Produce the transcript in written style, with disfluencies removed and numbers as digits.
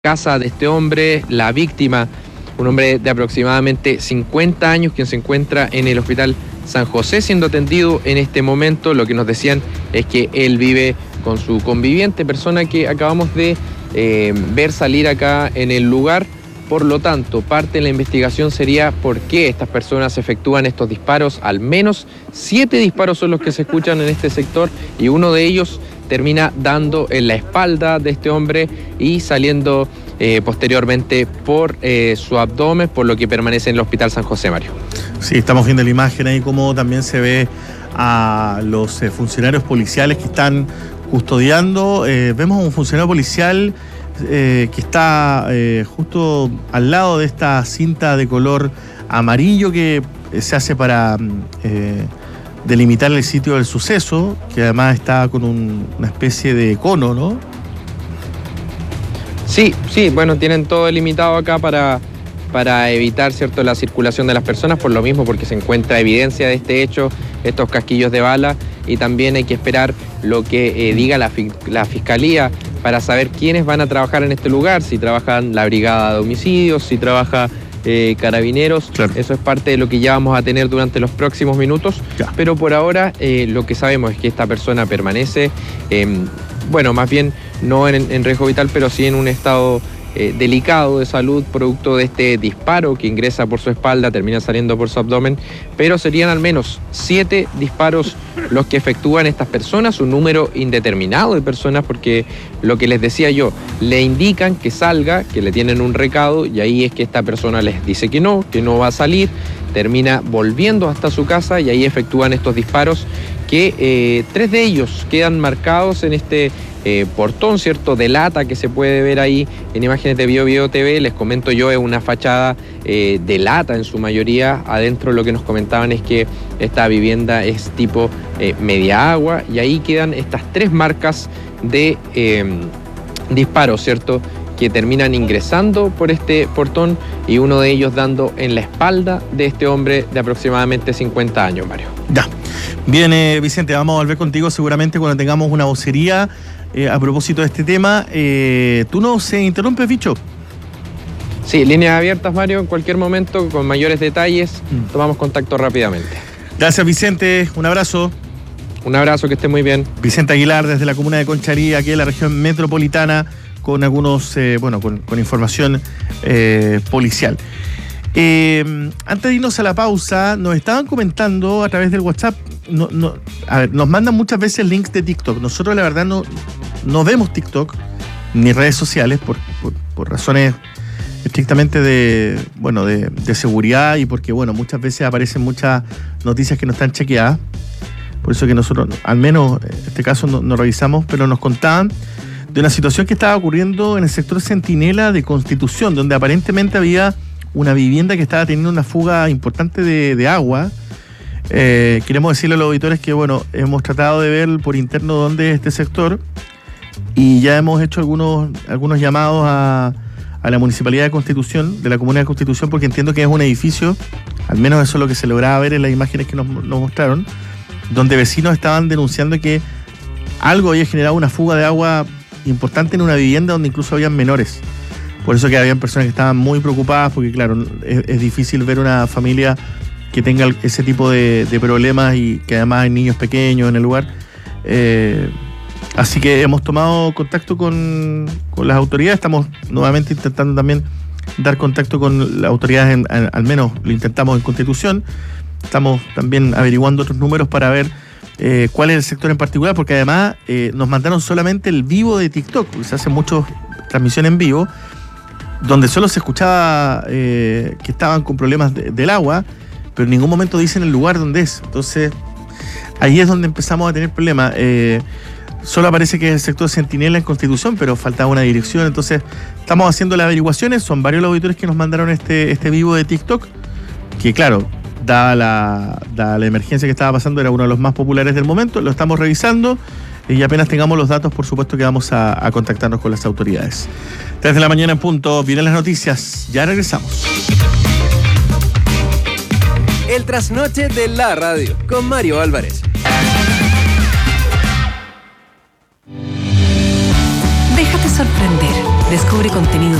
casa de este hombre, la víctima, un hombre de aproximadamente 50 años, quien se encuentra en el Hospital San José siendo atendido en este momento. Lo que nos decían es que él vive con su conviviente, persona que acabamos de ver salir acá en el lugar. Por lo tanto, parte de la investigación sería por qué estas personas efectúan estos disparos. Al menos 7 disparos son los que se escuchan en este sector y uno de ellos termina dando en la espalda de este hombre y saliendo posteriormente por su abdomen, por lo que permanece en el Hospital San José, Mario. Sí, estamos viendo la imagen ahí como también se ve a los funcionarios policiales que están custodiando. Vemos a un funcionario policial que está justo al lado de esta cinta de color amarillo que se hace para delimitar el sitio del suceso, que además está con una especie de cono, ¿no? Sí, bueno, tienen todo delimitado acá para evitar, ¿cierto?, la circulación de las personas, por lo mismo, porque se encuentra evidencia de este hecho, estos casquillos de bala, y también hay que esperar lo que diga la Fiscalía para saber quiénes van a trabajar en este lugar, si trabajan la Brigada de Homicidios, si trabaja Carabineros. Claro. Eso es parte de lo que ya vamos a tener durante los próximos minutos, ya. Pero por ahora lo que sabemos es que esta persona permanece, bueno, más bien no en riesgo vital, pero sí en un estado delicado de salud, producto de este disparo que ingresa por su espalda, termina saliendo por su abdomen, pero serían al menos 7 disparos los que efectúan estas personas, un número indeterminado de personas, porque lo que les decía yo, le indican que salga, que le tienen un recado, y ahí es que esta persona les dice que no va a salir, termina volviendo hasta su casa y ahí efectúan estos disparos que 3 de ellos quedan marcados en este portón, ¿cierto?, de lata que se puede ver ahí en imágenes de Bio TV. Les comento yo, es una fachada de lata en su mayoría. Adentro lo que nos comentaban es que esta vivienda es tipo media agua, y ahí quedan estas 3 marcas de disparos, ¿cierto?, que terminan ingresando por este portón y uno de ellos dando en la espalda de este hombre de aproximadamente 50 años, Mario. Ya. Bien, Vicente, vamos a volver contigo seguramente cuando tengamos una vocería a propósito de este tema. ¿Tú no se interrumpes, Bicho? Sí, líneas abiertas, Mario, en cualquier momento, con mayores detalles, tomamos contacto rápidamente. Gracias, Vicente, un abrazo. Un abrazo, que esté muy bien. Vicente Aguilar, desde la comuna de Conchalí, aquí en la región metropolitana, con algunos, con información policial. Antes de irnos a la pausa, nos estaban comentando a través del WhatsApp, a ver, nos mandan muchas veces links de TikTok. Nosotros la verdad no vemos TikTok ni redes sociales por razones estrictamente de seguridad, y porque muchas veces aparecen muchas noticias que no están chequeadas. Por eso que nosotros, al menos en este caso, no revisamos, pero nos contaban de una situación que estaba ocurriendo en el sector Centinela de Constitución, donde aparentemente había una vivienda que estaba teniendo una fuga importante de agua. Queremos decirle a los auditores que, hemos tratado de ver por interno dónde es este sector, y ya hemos hecho algunos llamados a la Municipalidad de Constitución, de la Comuna de Constitución, porque entiendo que es un edificio, al menos eso es lo que se lograba ver en las imágenes que nos mostraron, donde vecinos estaban denunciando que algo había generado una fuga de agua importante en una vivienda donde incluso habían menores. Por eso que habían personas que estaban muy preocupadas, porque claro, es difícil ver una familia que tenga ese tipo de problemas, y que además hay niños pequeños en el lugar. Así que hemos tomado contacto con las autoridades. Estamos nuevamente intentando también dar contacto con las autoridades, al menos lo intentamos en Constitución. Estamos también averiguando otros números para ver cuál es el sector en particular, porque además nos mandaron solamente el vivo de TikTok, porque se hacen muchas transmisiones en vivo, donde solo se escuchaba que estaban con problemas del agua, pero en ningún momento dicen el lugar donde es. Entonces, ahí es donde empezamos a tener problemas. Solo aparece que es el sector Centinela en Constitución, pero faltaba una dirección. Entonces, estamos haciendo las averiguaciones. Son varios los auditores que nos mandaron este vivo de TikTok, que claro, dada la emergencia que estaba pasando, era uno de los más populares del momento. Lo estamos revisando, y apenas tengamos los datos, por supuesto que vamos a contactarnos con las autoridades. 3 de la mañana en punto, vienen las noticias, ya regresamos. El trasnoche de la radio, con Mario Álvarez. Déjate sorprender. Descubre contenido